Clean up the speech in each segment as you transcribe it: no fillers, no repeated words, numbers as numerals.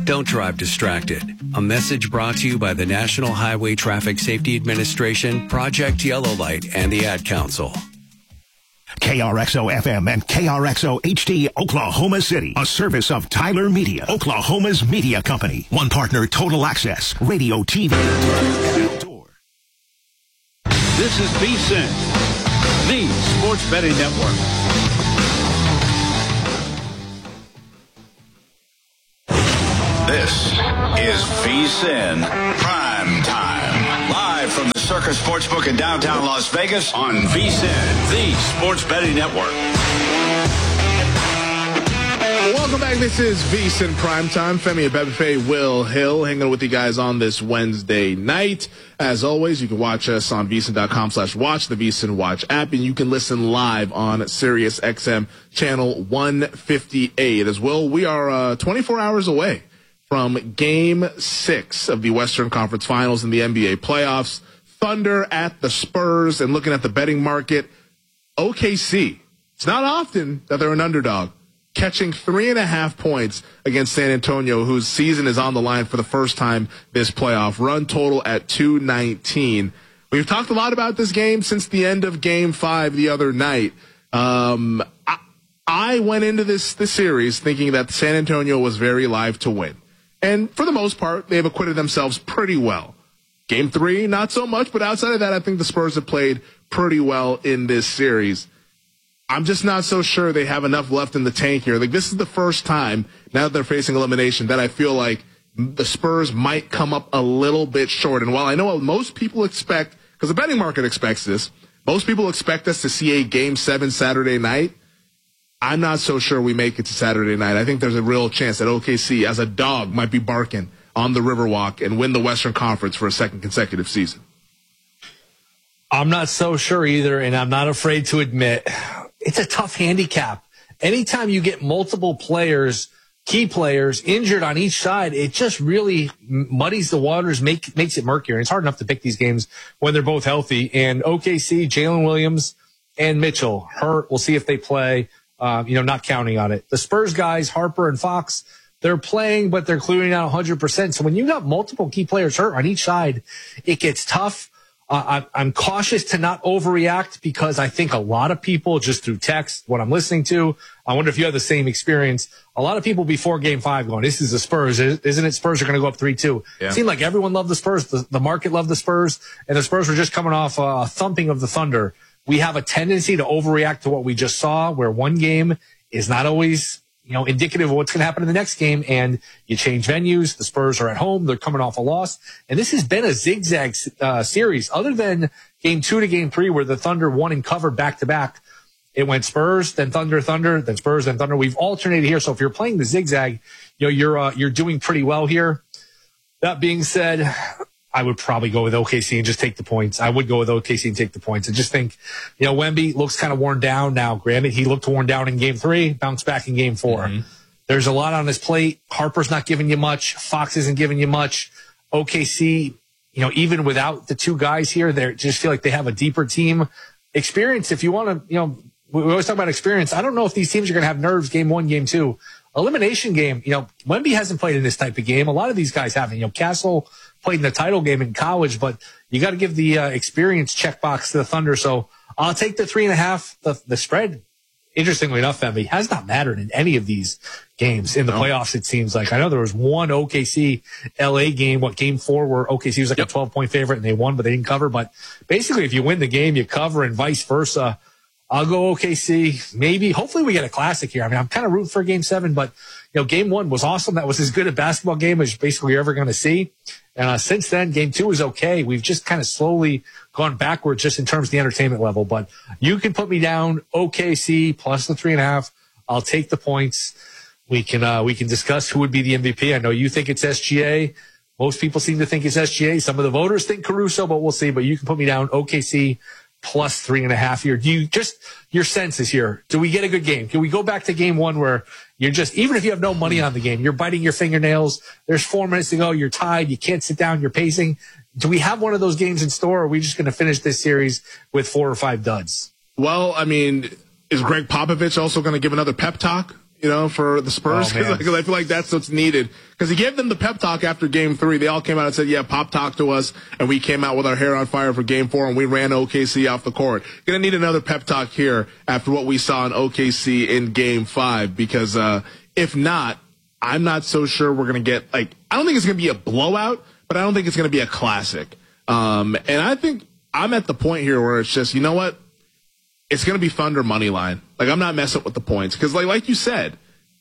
Don't drive distracted. A message brought to you by the National Highway Traffic Safety Administration, Project Yellow Light, and the Ad Council. KRXO FM and KRXO HD, Oklahoma City. A service of Tyler Media, Oklahoma's media company. One partner, Total Access, radio, TV, and outdoor. This is VSiN, the Sports Betting Network. This is VSiN Prime Time. Live from the Circus Sportsbook in downtown Las Vegas on VSiN, the Sports Betting Network. Welcome back. This is VSiN Prime Time. Femi Abebefe, Will Hill, hanging with you guys on this Wednesday night. As always, you can watch us on VSiN.com/watch, the VSiN Watch app, and you can listen live on Sirius XM channel 158. As well, we are 24 hours away from Game 6 of the Western Conference Finals in the NBA playoffs. Thunder at the Spurs, and looking at the betting market, OKC. It's not often that they're an underdog, catching 3.5 points against San Antonio, whose season is on the line for the first time this playoff. Run total at 219. We've talked a lot about this game since the end of Game 5 the other night. I went into this series thinking that San Antonio was very live to win. And for the most part, they've acquitted themselves pretty well. Game 3, not so much, but outside of that, I think the Spurs have played pretty well in this series. I'm just not so sure they have enough left in the tank here. Like, this is the first time, now that they're facing elimination, that I feel like the Spurs might come up a little bit short. And while I know what most people expect, because the betting market expects this, most people expect us to see a Game 7 Saturday night. I'm not so sure we make it to Saturday night. I think there's a real chance that OKC, as a dog, might be barking on the Riverwalk and win the Western Conference for a second consecutive season. I'm not so sure either, and I'm not afraid to admit it's a tough handicap. Anytime you get multiple players, key players, injured on each side, it just really muddies the waters, makes it murkier. It's hard enough to pick these games when they're both healthy. And OKC, Jalen Williams and Mitchell hurt. We'll see if they play. Not counting on it. The Spurs guys, Harper and Fox, they're playing, but they're clearing out 100%. So when you got multiple key players hurt on each side, it gets tough. I'm cautious to not overreact because I think a lot of people, just through text, what I'm listening to, I wonder if you have the same experience. A lot of people before Game 5 going, this is the Spurs. Isn't it Spurs are going to go up 3-2? Yeah. It seemed like everyone loved the Spurs. The market loved the Spurs, and the Spurs were just coming off a thumping of the Thunder. We have a tendency to overreact to what we just saw, where one game is not always, indicative of what's going to happen in the next game. And you change venues. The Spurs are at home. They're coming off a loss. And this has been a zigzag series. Other than Game 2 to Game 3, where the Thunder won and covered back to back, it went Spurs, then Thunder, then Spurs, then Thunder. We've alternated here. So if you're playing the zigzag, you're doing pretty well here. That being said, I would probably go with OKC and just take the points. I would go with OKC and take the points. I just think, Wemby looks kind of worn down now. Granted, he looked worn down in Game 3, bounced back in Game 4. Mm-hmm. There's a lot on his plate. Harper's not giving you much. Fox isn't giving you much. OKC, even without the two guys here, they just feel like they have a deeper team. Experience, if you want to, we always talk about experience. I don't know if these teams are going to have nerves Game 1, Game 2. Elimination game, Wemby hasn't played in this type of game. A lot of these guys haven't. Castle played in the title game in college, but you got to give the experience checkbox to the Thunder. So I'll take the 3.5. The spread, interestingly enough, Wemby, has not mattered in any of these games in the playoffs, it seems like. I know there was one OKC LA game, Game 4, where OKC was like a 12-point favorite and they won, but they didn't cover. But basically, if you win the game, you cover, and vice versa. I'll go OKC. Maybe, hopefully we get a classic here. I mean, I'm kind of rooting for Game 7, but, Game 1 was awesome. That was as good a basketball game as basically you're ever going to see. And since then, Game 2 was okay. We've just kind of slowly gone backwards just in terms of the entertainment level. But you can put me down OKC plus the 3.5. I'll take the points. We can discuss who would be the MVP. I know you think it's SGA. Most people seem to think it's SGA. Some of the voters think Caruso, but we'll see. But you can put me down OKC plus 3.5 here. Do you just, your sense is here, do we get a good game? Can we go back to Game 1 where you're just, even if you have no money on the game, you're biting your fingernails, there's 4 minutes to go, you're tied, you can't sit down, you're pacing. Do we have one of those games in store, or are we just going to finish this series with 4 or 5 duds? Well, I mean, is Greg Popovich also going to give another pep talk for the Spurs. Oh, I feel like that's what's needed. Because he gave them the pep talk after Game 3. They all came out and said, yeah, Pop talked to us, and we came out with our hair on fire for Game 4, and we ran OKC off the court. Going to need another pep talk here after what we saw in OKC in Game 5, because if not, I'm not so sure we're going to get, I don't think it's going to be a blowout, but I don't think it's going to be a classic. And I think I'm at the point here where it's just, you know what? It's going to be Thunder money line. I'm not messing with the points. Because, like you said,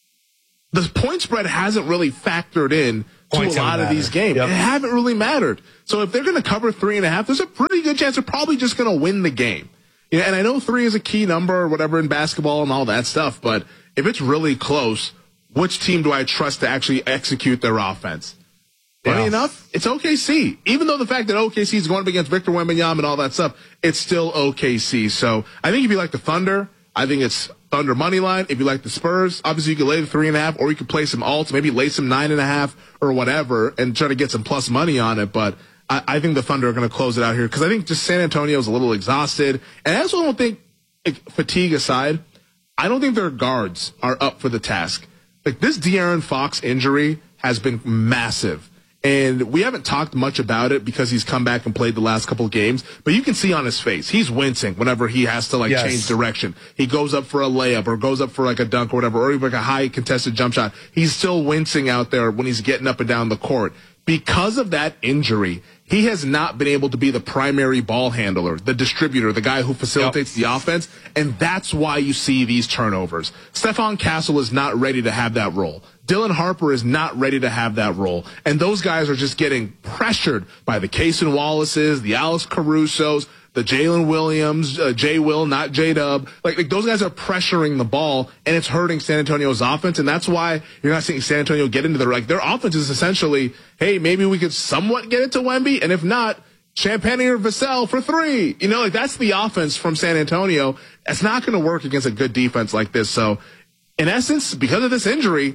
the point spread hasn't really factored in to a lot of these games. Yep. It haven't really mattered. So if they're going to cover 3.5, there's a pretty good chance they're probably just going to win the game. And I know 3 is a key number or whatever in basketball and all that stuff. But if it's really close, which team do I trust to actually execute their offense? Funny enough, it's OKC. Even though the fact that OKC is going up against Victor Wembanyama and all that stuff, it's still OKC. So I think if you like the Thunder, I think it's Thunder money line. If you like the Spurs, obviously you could lay the 3.5, or you could play some alts, maybe lay some 9.5 or whatever, and try to get some plus money on it. But I think the Thunder are going to close it out here because I think just San Antonio is a little exhausted, and I also don't think, fatigue aside, I don't think their guards are up for the task. This De'Aaron Fox injury has been massive. And we haven't talked much about it because he's come back and played the last couple of games. But you can see on his face, he's wincing whenever he has to change direction. He goes up for a layup or goes up for a dunk or whatever, or even a high contested jump shot. He's still wincing out there when he's getting up and down the court. Because of that injury, he has not been able to be the primary ball handler, the distributor, the guy who facilitates the offense. And that's why you see these turnovers. Stephon Castle is not ready to have that role. Dylan Harper is not ready to have that role. And those guys are just getting pressured by the Cason Wallaces, the Alex Carusos, the Jalen Williams, J-Will, not J-Dub. Those guys are pressuring the ball, and it's hurting San Antonio's offense. And that's why you're not seeing San Antonio get into their offense is essentially, hey, maybe we could somewhat get it to Wemby. And if not, Champagne or Vassell for 3. That's the offense from San Antonio. It's not going to work against a good defense like this. So, in essence, because of this injury,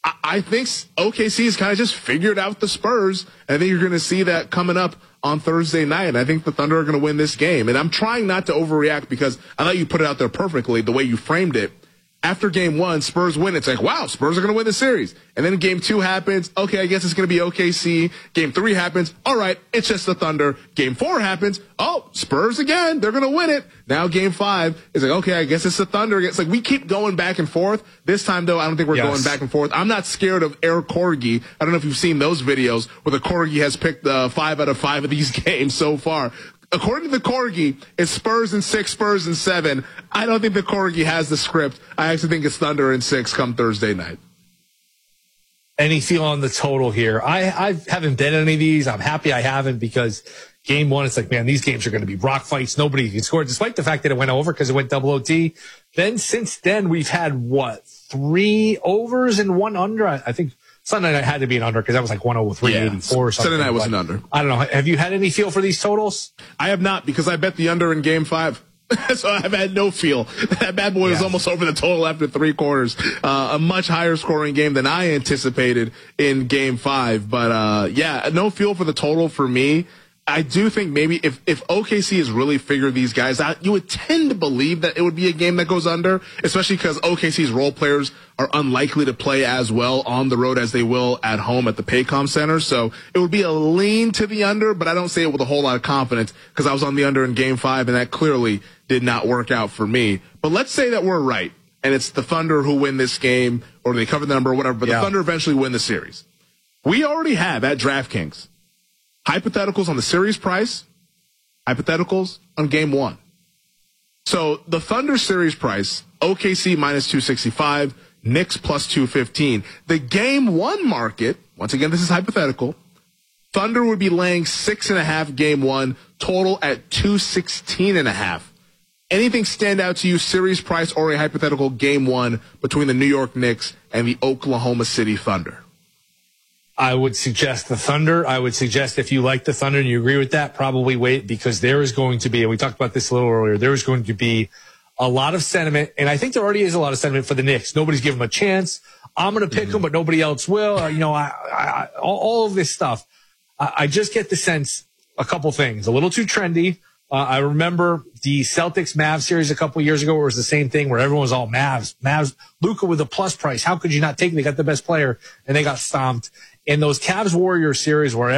I think OKC has kind of just figured out the Spurs. I think you're going to see that coming up on Thursday night. I think the Thunder are going to win this game. And I'm trying not to overreact because I thought you put it out there perfectly, the way you framed it. After Game 1, Spurs win. It's wow, Spurs are going to win the series. And then Game 2 happens. Okay, I guess it's going to be OKC. Game 3 happens. All right, it's just the Thunder. Game 4 happens. Oh, Spurs again. They're going to win it. Now Game 5 is okay, I guess it's the Thunder. It's we keep going back and forth. This time, though, I don't think we're going back and forth. I'm not scared of Eric Corgi. I don't know if you've seen those videos where the Corgi has picked 5 out of 5 of these games so far. According to the Corgi, it's Spurs in 6, Spurs in 7. I don't think the Corgi has the script. I actually think it's Thunder in 6 come Thursday night. Any feel on the total here? I haven't bet any of these. I'm happy I haven't because Game 1, it's man, these games are going to be rock fights. Nobody can score, despite the fact that it went over because it went double OT. Then since then, we've had, 3 overs and 1 under? I think Sunday night had to be an under because that was 103.84 or something. Sunday night was an under. I don't know. Have you had any feel for these totals? I have not because I bet the under in Game 5. So I've had no feel. That bad boy was almost over the total after 3 quarters. A much higher scoring game than I anticipated in Game 5. But, no feel for the total for me. I do think maybe if OKC has really figured these guys out, you would tend to believe that it would be a game that goes under, especially because OKC's role players are unlikely to play as well on the road as they will at home at the Paycom Center. So it would be a lean to the under, but I don't say it with a whole lot of confidence because I was on the under in Game 5, and that clearly did not work out for me. But let's say that we're right, and it's the Thunder who win this game, or they cover the number or whatever, but the Thunder eventually win the series. We already have at DraftKings hypotheticals on the series price, hypotheticals on Game 1. So the Thunder series price, OKC minus 265, Knicks plus 215. The Game 1 market, once again, this is hypothetical, Thunder would be laying 6.5 Game 1, total at 216.5. Anything stand out to you, series price or a hypothetical Game 1 between the New York Knicks and the Oklahoma City Thunder? I would suggest the Thunder. I would suggest if you like the Thunder and you agree with that, probably wait because there is going to be, and we talked about this a little earlier, there is going to be a lot of sentiment, and I think there already is a lot of sentiment for the Knicks. Nobody's giving them a chance. I'm going to pick them, but nobody else will. All of this stuff. I just get the sense, a couple things. A little too trendy, I remember the Celtics-Mavs series a couple years ago where it was the same thing where everyone was all Mavs. Luka with a plus price. How could you not take it? They got the best player, and they got stomped. And those Cavs-Warriors series where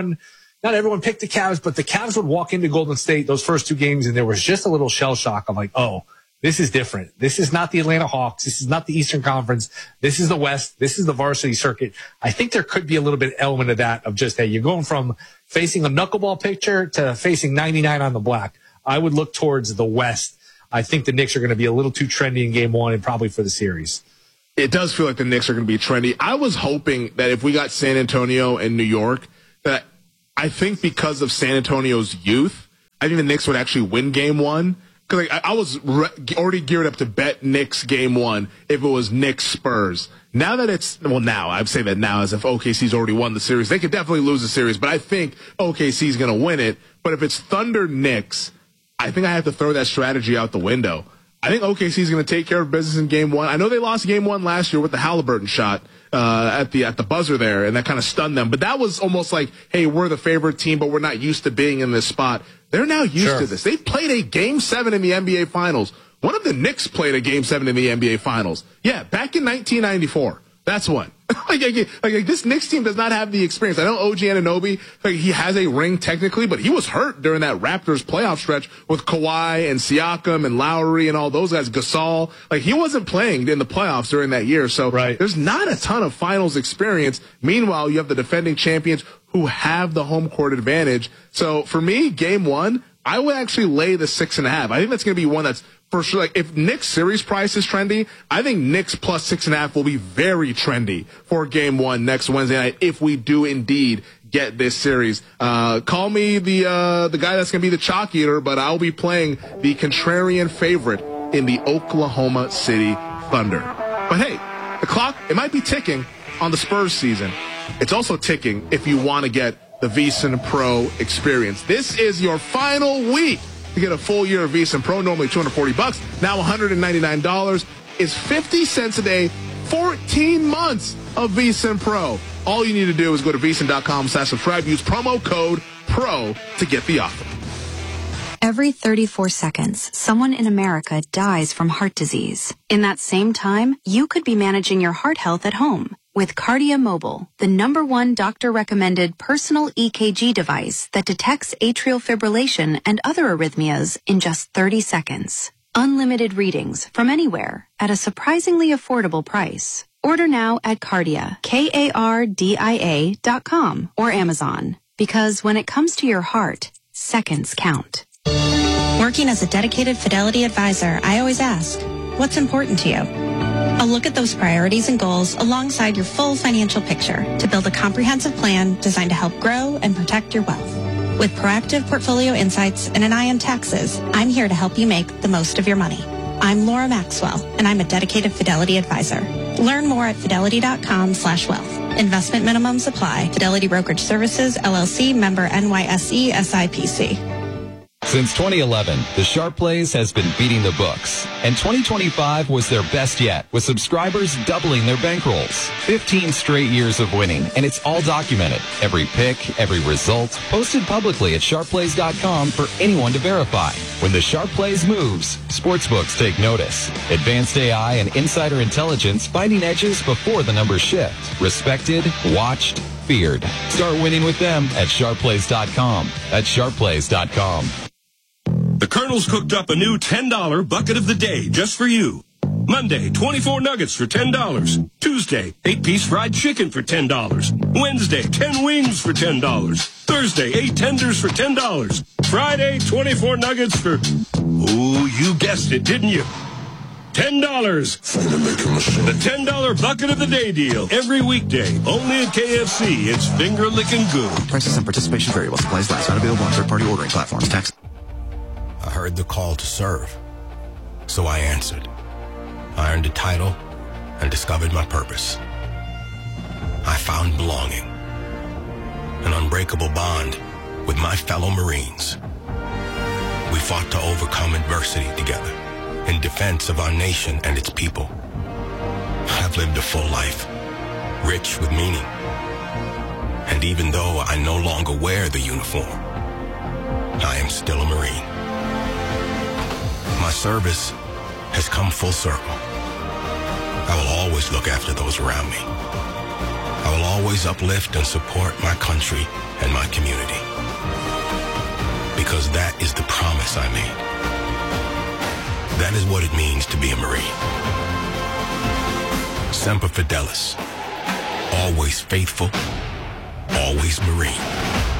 not everyone picked the Cavs, but the Cavs would walk into Golden State those first two games, and there was just a little shell shock. I'm like, oh, this is different. This is not the Atlanta Hawks. This is not the Eastern Conference. This is the West. This is the varsity circuit. I think there could be a little bit element of that of just, hey, you're going from facing a knuckleball picture to facing 99 on the black. I would look towards the West. I think the Knicks are going to be a little too trendy in game one and probably for the series. It does feel like the Knicks are going to be trendy. I was hoping that if we got San Antonio and New York, that I think because of San Antonio's youth, I think the Knicks would actually win game one. Because I was already geared up to bet Knicks game one if it was Knicks Spurs. Now that I'd say that now as if OKC's already won the series. They could definitely lose the series, but I think OKC's going to win it. But if it's Thunder Knicks, I think I have to throw that strategy out the window. I think OKC's going to take care of business in game one. I know they lost game one last year with the Halliburton shot at the buzzer there, and that kind of stunned them. But that was almost like, hey, we're the favorite team, but we're not used to being in this spot. They're now used to this. They played a Game 7 in the NBA Finals. One of the Knicks played a Game 7 in the NBA Finals. Yeah, back in 1994. That's one. like this Knicks team does not have the experience. I know OG Anunoby, he has a ring technically, but he was hurt during that Raptors playoff stretch with Kawhi and Siakam and Lowry and all those guys, Gasol. He wasn't playing in the playoffs during that year. So There's not a ton of finals experience. Meanwhile, you have the defending champions who have the home court advantage. So for me, game one, I would actually lay the 6.5. I think that's going to be one that's for sure. If Knicks series price is trendy, I think Knicks plus 6.5 will be very trendy for game one next Wednesday night if we do indeed get this series. Call me the guy that's going to be the chalk eater, but I'll be playing the contrarian favorite in the Oklahoma City Thunder. But hey, the clock, it might be ticking on the Spurs season. It's also ticking if you want to get the VSiN Pro experience. This is your final week to get a full year of VSiN Pro, normally $240, now $199. Is 50 cents a day, 14 months of VSiN Pro. All you need to do is go to VSiN.com/subscribe, use promo code PRO to get the offer. Every 34 seconds, someone in America dies from heart disease. In that same time, you could be managing your heart health at home with Cardia Mobile, the #1 doctor-recommended personal EKG device that detects atrial fibrillation and other arrhythmias in just 30 seconds. Unlimited readings from anywhere at a surprisingly affordable price. Order now at Cardia, KARDIA.com or Amazon. Because when it comes to your heart, seconds count. Working as a dedicated Fidelity advisor, I always ask, what's important to you? I'll look at those priorities and goals alongside your full financial picture to build a comprehensive plan designed to help grow and protect your wealth. With proactive portfolio insights and an eye on taxes, I'm here to help you make the most of your money. I'm Laura Maxwell, and I'm a dedicated Fidelity advisor. Learn more at fidelity.com/wealth. Investment minimums apply. Fidelity Brokerage Services, LLC, member NYSE, SIPC. Since 2011, the Sharp Plays has been beating the books, and 2025 was their best yet, with subscribers doubling their bankrolls. 15 straight years of winning, and it's all documented. Every pick, every result, posted publicly at sharpplays.com for anyone to verify. When the Sharp Plays moves, sportsbooks take notice. Advanced AI and insider intelligence finding edges before the numbers shift. Respected, watched, feared. Start winning with them at sharpplays.com. That's sharpplays.com. The Colonel's cooked up a new $10 bucket of the day just for you. Monday, 24 nuggets for $10. Tuesday, 8-piece fried chicken for $10. Wednesday, 10 wings for $10. Thursday, 8 tenders for $10. Friday, 24 nuggets for, oh, you guessed it, didn't you? $10. The $10 bucket of the day deal. Every weekday, only at KFC. It's finger licking good. Prices and participation vary while supplies last. Not available on third-party ordering platforms. Tax. I heard the call to serve, so I answered. I earned a title and discovered my purpose. I found belonging, an unbreakable bond with my fellow Marines. We fought to overcome adversity together in defense of our nation and its people. I've lived a full life, rich with meaning. And even though I no longer wear the uniform, I am still a Marine. My service has come full circle. I will always look after those around me. I will always uplift and support my country and my community. Because that is the promise I made. That is what it means to be a Marine. Semper Fidelis. Always faithful, always Marine.